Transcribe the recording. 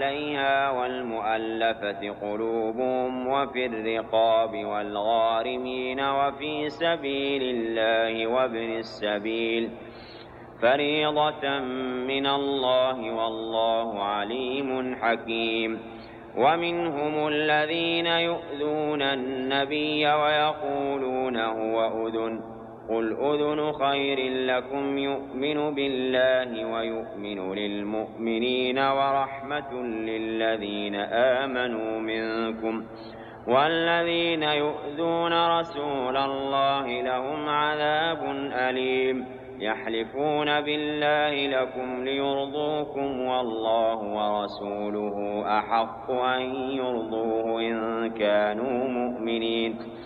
عليها والمؤلفة قلوبهم وفي الرقاب والغارمين وفي سبيل الله وابن السبيل فريضة من الله والله عليم حكيم. ومنهم الذين يؤذون النبي ويقولون هو أذن قل أذن خير لكم يؤمن بالله ويؤمن للمؤمنين ورحمة للذين آمنوا منكم والذين يؤذون رسول الله لهم عذاب أليم. يحلفون بالله لكم ليرضوكم والله ورسوله أحق أن يرضوه إن كانوا مؤمنين.